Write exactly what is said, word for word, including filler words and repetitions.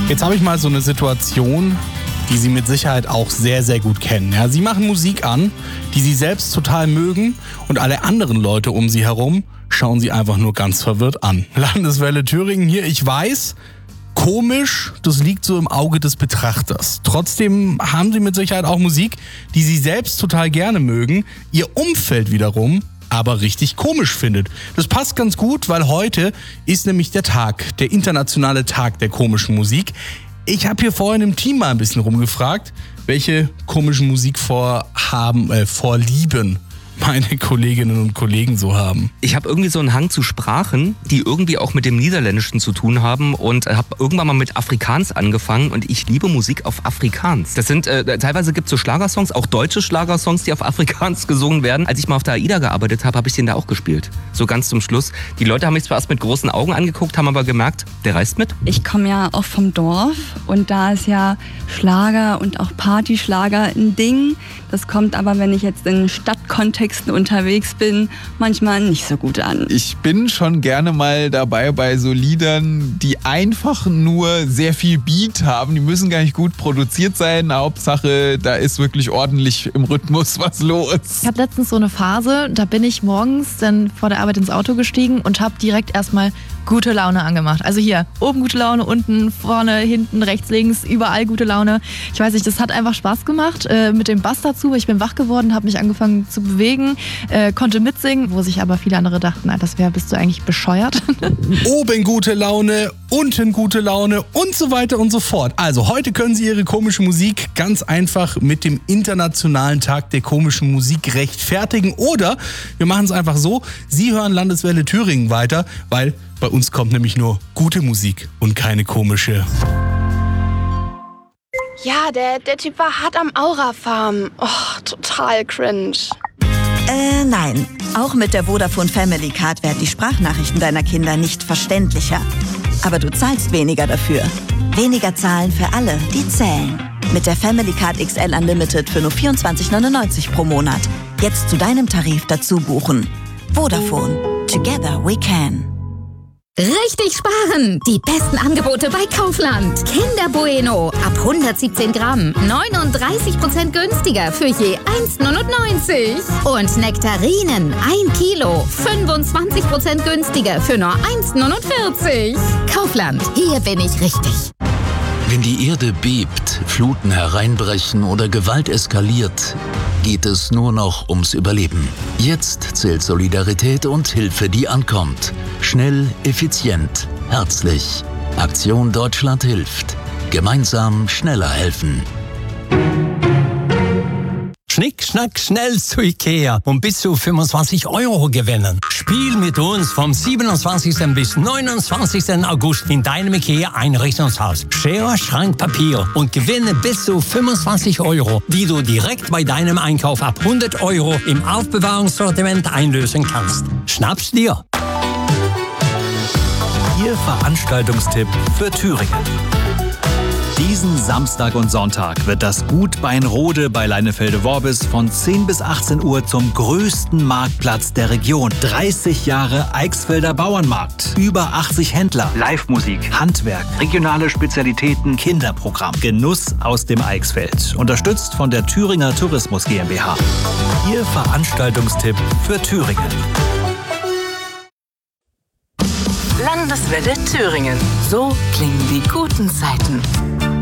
Jetzt habe ich mal so eine Situation, die Sie mit Sicherheit auch sehr, sehr gut kennen. Ja, Sie machen Musik an, die Sie selbst total mögen und alle anderen Leute um Sie herum schauen Sie einfach nur ganz verwirrt an. Landeswelle Thüringen hier, ich weiß, komisch, das liegt so im Auge des Betrachters. Trotzdem haben Sie mit Sicherheit auch Musik, die Sie selbst total gerne mögen, Ihr Umfeld wiederum aber richtig komisch findet. Das passt ganz gut, weil heute ist nämlich der Tag, der internationale Tag der komischen Musik. Ich habe hier vorhin im Team mal ein bisschen rumgefragt, welche komischen Musikvorhaben, äh, Vorlieben meine Kolleginnen und Kollegen so haben. Ich habe irgendwie so einen Hang zu Sprachen, die irgendwie auch mit dem Niederländischen zu tun haben und habe irgendwann mal mit Afrikaans angefangen und ich liebe Musik auf Afrikaans. Das sind, äh, teilweise gibt es so Schlagersongs, auch deutsche Schlagersongs, die auf Afrikaans gesungen werden. Als ich mal auf der AIDA gearbeitet habe, habe ich den da auch gespielt. So ganz zum Schluss. Die Leute haben mich zwar erst mit großen Augen angeguckt, haben aber gemerkt, der reist mit. Ich komme ja auch vom Dorf und da ist ja Schlager und auch Partyschlager ein Ding. Das kommt aber, wenn ich jetzt in Stadtkontexten unterwegs bin, manchmal nicht so gut an. Ich bin schon gerne mal dabei bei so Liedern, die einfach nur sehr viel Beat haben. Die müssen gar nicht gut produziert sein. Hauptsache, da ist wirklich ordentlich im Rhythmus was los. Ich hatte letztens so eine Phase, da bin ich morgens dann vor der Arbeit ins Auto gestiegen und habe direkt erstmal gute Laune angemacht. Also hier, oben gute Laune, unten, vorne, hinten, rechts, links, überall gute Laune. Ich weiß nicht, das hat einfach Spaß gemacht äh, mit dem Bass dazu, weil ich bin wach geworden, habe mich angefangen zu bewegen, äh, konnte mitsingen, wo sich aber viele andere dachten, na, das wäre, bist du eigentlich bescheuert? Oben gute Laune, unten gute Laune und so weiter und so fort. Also heute können Sie Ihre komische Musik ganz einfach mit dem Internationalen Tag der komischen Musik rechtfertigen oder wir machen es einfach so, Sie hören Landeswelle Thüringen weiter, weil bei uns kommt nämlich nur gute Musik und keine komische. Ja, der, der Typ war hart am Aura-Farm. Oh, total cringe. Äh, nein. Auch mit der Vodafone Family Card werden die Sprachnachrichten deiner Kinder nicht verständlicher. Aber du zahlst weniger dafür. Weniger zahlen für alle, die zählen. Mit der Family Card X L Unlimited für nur vierundzwanzig neunundneunzig pro Monat. Jetzt zu deinem Tarif dazu buchen. Vodafone. Together we can. Richtig sparen! Die besten Angebote bei Kaufland. Kinder Bueno ab hundertsiebzehn Gramm. neununddreißig Prozent günstiger für je eins neunundneunzig. Und Nektarinen ein Kilo. fünfundzwanzig Prozent günstiger für nur eins neunundvierzig. Kaufland, hier bin ich richtig. Wenn die Erde bebt, Fluten hereinbrechen oder Gewalt eskaliert, geht es nur noch ums Überleben. Jetzt zählt Solidarität und Hilfe, die ankommt. Schnell, effizient, herzlich. Aktion Deutschland hilft. Gemeinsam schneller helfen. Schnick, schnack, schnell zu Ikea und bis zu fünfundzwanzig Euro gewinnen. Spiel mit uns vom siebenundzwanzigsten bis neunundzwanzigsten August in deinem Ikea-Einrichtungshaus. Schere, Schrank, Papier und gewinne bis zu fünfundzwanzig Euro, die du direkt bei deinem Einkauf ab hundert Euro im Aufbewahrungssortiment einlösen kannst. Schnapp's dir! Ihr Veranstaltungstipp für Thüringen. Diesen Samstag und Sonntag wird das Gut Beinrode bei Leinefelde-Worbis von zehn bis achtzehn Uhr zum größten Marktplatz der Region. dreißig Jahre Eichsfelder Bauernmarkt. Über achtzig Händler. Live-Musik, Handwerk, regionale Spezialitäten, Kinderprogramm. Genuss aus dem Eichsfeld. Unterstützt von der Thüringer Tourismus GmbH. Ihr Veranstaltungstipp für Thüringen. Landeswelle Thüringen. So klingen die guten Zeiten.